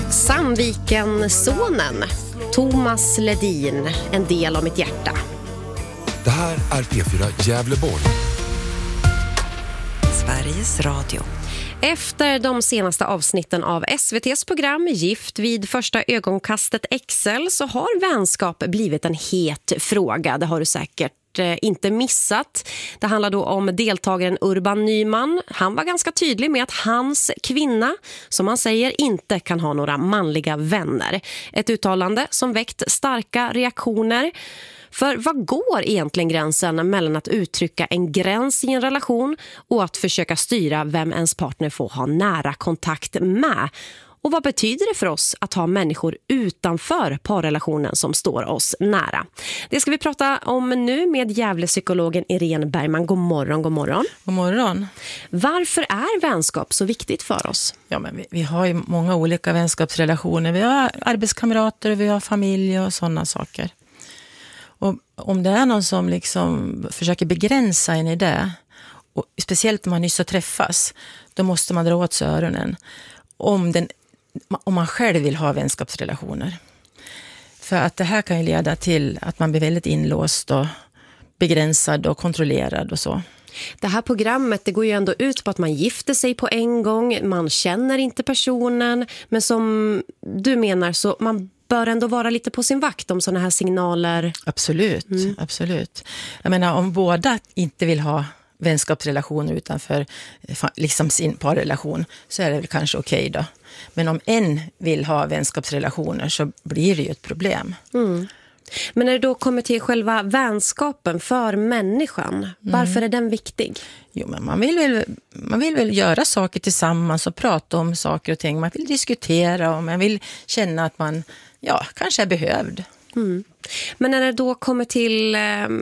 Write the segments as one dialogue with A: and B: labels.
A: Sandviken-sonen, Thomas Ledin, en del av mitt hjärta.
B: Det här är P4 Gävleborg.
C: Sveriges Radio.
A: Efter de senaste avsnitten av SVT:s program Gift vid första ögonkastet Excel så har vänskap blivit en het fråga. Det har du säkert inte missat. Det handlar då om deltagaren Urban Nyman. Han var ganska tydlig med att hans kvinna, som han säger, inte kan ha några manliga vänner. Ett uttalande som väckt starka reaktioner. För vad går egentligen gränsen mellan att uttrycka en gräns i en relation och att försöka styra vem ens partner får ha nära kontakt med? Och vad betyder det för oss att ha människor utanför parrelationen som står oss nära? Det ska vi prata om nu med Gävlepsykologen Irene Bergman. God morgon, god morgon.
D: God morgon.
A: Varför är vänskap så viktigt för oss?
D: Ja, men vi har ju många olika vänskapsrelationer. Vi har arbetskamrater, vi har familj och sådana saker. Och om det är någon som liksom försöker begränsa en i det, och speciellt när man nyss har träffas, då måste man dra åt sig öronen. Om man själv vill ha vänskapsrelationer. För att det här kan ju leda till att man blir väldigt inlåst och begränsad och kontrollerad och så.
A: Det här programmet, det går ju ändå ut på att man gifter sig på en gång. Man känner inte personen. Men som du menar så man bör ändå vara lite på sin vakt om sådana här signaler.
D: Absolut, absolut. Jag menar, om båda inte vill ha vänskapsrelationer utanför liksom sin parrelation så är det väl kanske okej då. Men om en vill ha vänskapsrelationer så blir det ju ett problem. Mm.
A: Men när det då kommer till själva vänskapen för människan, varför är den viktig?
D: Jo, men man vill väl göra saker tillsammans och prata om saker och ting. Man vill diskutera och man vill känna att man kanske är behövd. Mm.
A: Men när det då kommer till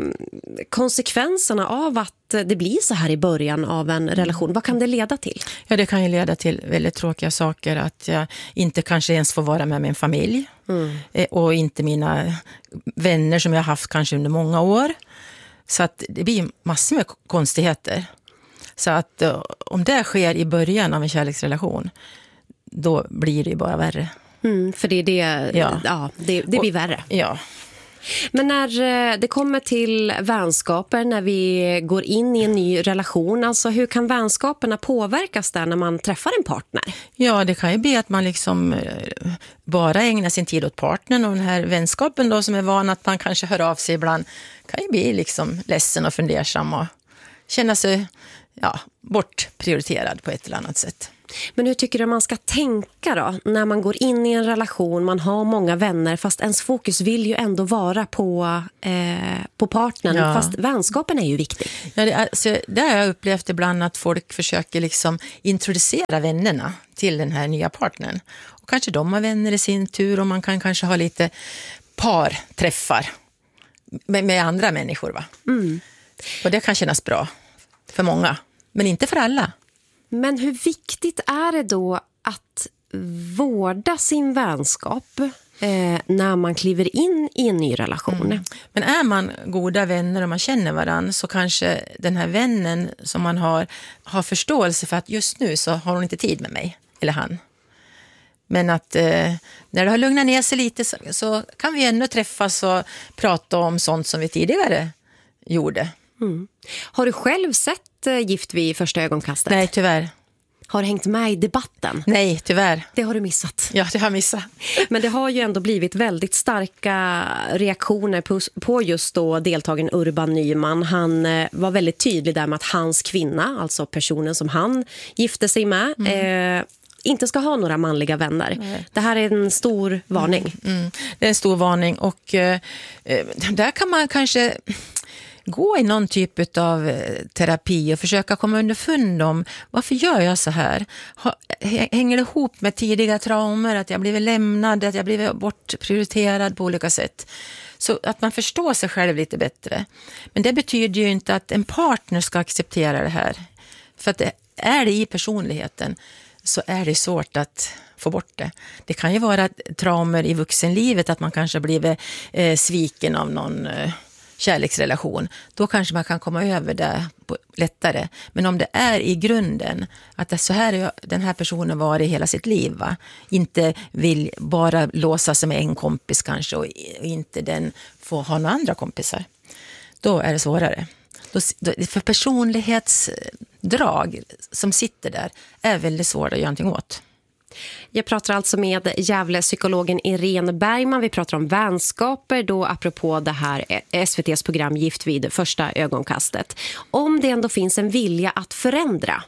A: konsekvenserna av att det blir så här i början av en relation, vad kan det leda till?
D: Ja, det kan ju leda till väldigt tråkiga saker. Att jag inte kanske ens får vara med min familj. Och inte mina vänner som jag har haft kanske under många år. Så att det blir massor med konstigheter. Så att om det sker i början av en kärleksrelation, då blir det ju bara värre.
A: För det blir värre.
D: Ja.
A: Men när det kommer till vänskaper, när vi går in i en ny relation, alltså hur kan vänskaperna påverkas där när man träffar en partner? Ja,
D: det kan ju bli att man liksom bara ägnar sin tid åt partnern, och den här vänskapen då som är van att man kanske hör av sig ibland kan ju bli liksom ledsen och fundersam och känna sig bortprioriterad på ett eller annat sätt.
A: Men hur tycker du man ska tänka då när man går in i en relation, man har många vänner fast ens fokus vill ju ändå vara på partnern, fast vänskapen är ju viktig.
D: Ja, det har jag upplevt ibland att folk försöker liksom introducera vännerna till den här nya partnern. Och kanske de har vänner i sin tur och man kan kanske ha lite parträffar med andra människor, va? Och det kan kännas bra för många, men inte för alla.
A: Men hur viktigt är det då att vårda sin vänskap när man kliver in i en ny relation?
D: Men är man goda vänner och man känner varann, så kanske den här vännen som man har förståelse för att just nu så har hon inte tid med mig, eller han. Men att när det har lugnat ner sig lite så kan vi ändå träffas och prata om sånt som vi tidigare gjorde.
A: Har du själv sett Gift vid första ögonkastet?
D: Nej, tyvärr.
A: Har du hängt med i debatten?
D: Nej, tyvärr.
A: Det har du missat.
D: Ja, det har jag missat.
A: Men det har ju ändå blivit väldigt starka reaktioner på just då deltagaren Urban Nyman. Han var väldigt tydlig där med att hans kvinna, alltså personen som han gifte sig med, inte ska ha några manliga vänner. Nej. Det här är en stor varning.
D: Det är en stor varning, och där kan man kanske gå i någon typ av terapi och försöka komma underfund om varför gör jag så här? Hänger det ihop med tidiga traumer, att jag blivit lämnad, att jag blivit bortprioriterad på olika sätt? Så att man förstår sig själv lite bättre. Men det betyder ju inte att en partner ska acceptera det här. För att är det i personligheten så är det svårt att få bort det. Det kan ju vara traumer i vuxenlivet, att man kanske blivit sviken av någon kärleksrelation, då kanske man kan komma över det lättare. Men om det är i grunden att det så här är den här personen varit hela sitt liv, va? Inte vill bara låsa sig med en kompis kanske och inte den får ha några andra kompisar, då är det svårare. För personlighetsdrag som sitter där är väldigt svårt att göra någonting åt.
A: Jag pratar alltså med Gävle-psykologen Irene Bergman. Vi pratar om vänskaper då apropå det här SVT:s program Gift vid första ögonkastet. Om det ändå finns en vilja att förändra,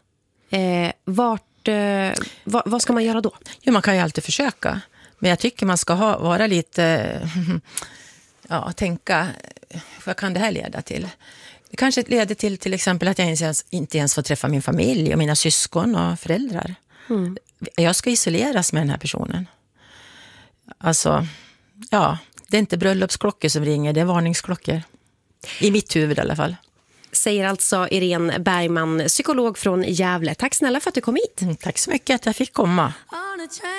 A: vad ska man göra då?
D: Jo, man kan ju alltid försöka. Men jag tycker man ska vara lite... tänka, vad kan det här leda till? Det kanske leder till exempel att jag inte ens får träffa min familj och mina syskon och föräldrar. Mm. Jag ska isoleras med den här personen. Alltså, det är inte bröllopsklockor som ringer, det är varningsklockor. I mitt huvud i alla fall.
A: Säger alltså Irene Bergman, psykolog från Gävle. Tack snälla för att du kom hit.
D: Tack så mycket att jag fick komma.